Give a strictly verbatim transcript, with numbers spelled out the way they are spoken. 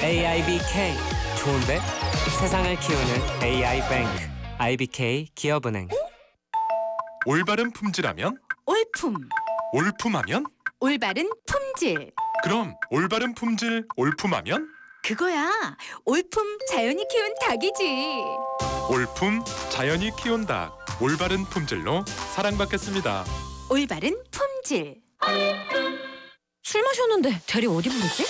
에이아이비케이 좋은데? 세상을 키우는 에이아이뱅크 아이비케이 기업은행. 올바른 품질하면? 올품, 올품하면? 올바른 품질. 그럼 올바른 품질, 올품하면? 그거야. 올품 자연이 키운 닭이지. 올품, 자연이 키운 닭. 올바른 품질로 사랑받겠습니다. 올바른 품질. 술 마셨는데 대리 어디 부르지?